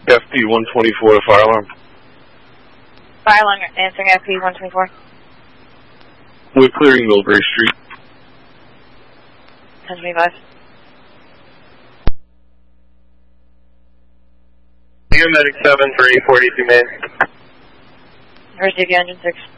FP124 to fire alarm. Fire alarm answering FP124. We're clearing Millbrae Street. 1025. Medic 7 for 842 Main. Receive you, engine 6.